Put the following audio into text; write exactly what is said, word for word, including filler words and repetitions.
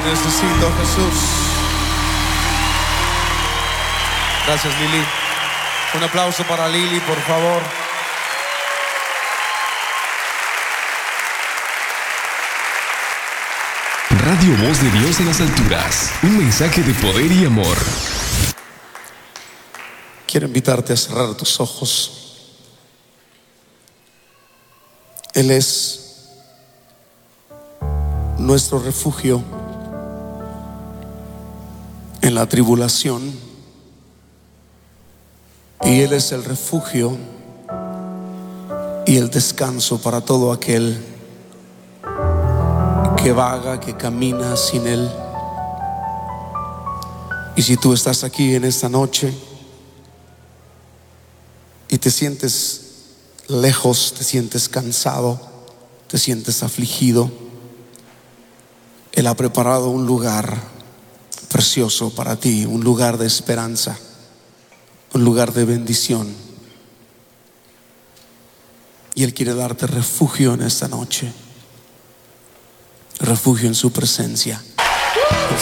necesito, Jesús. Gracias, Lili. Un aplauso para Lili, por favor. Radio Voz de Dios en las alturas. Un mensaje de poder y amor. Quiero invitarte a cerrar tus ojos. Él es nuestro refugio en la tribulación, y Él es el refugio y el descanso para todo aquel que vaga, que camina sin Él. Y si tú estás aquí en esta noche y te sientes lejos, te sientes cansado, te sientes afligido, Él ha preparado un lugar precioso para ti, un lugar de esperanza, un lugar de bendición. Y Él quiere darte refugio en esta noche, refugio en su presencia.